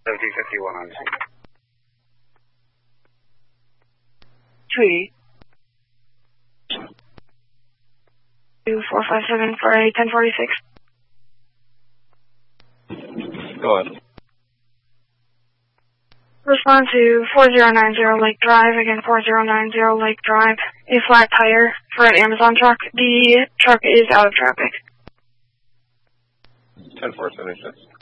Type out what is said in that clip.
1751 on scene. Sweet. 2457 for a 1046. Go ahead. Respond to 4090 Lake Drive, again 4090 Lake Drive, a flat tire for an Amazon truck. The truck is out of traffic. 10476.